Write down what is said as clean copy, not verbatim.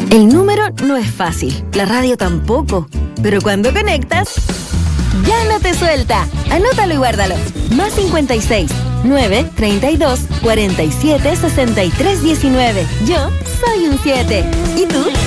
El número no es fácil, la radio tampoco, pero cuando conectas, ya no te suelta. Anótalo y guárdalo. Más 56 9 32 47 63 19. Yo soy un 7. ¿Y tú?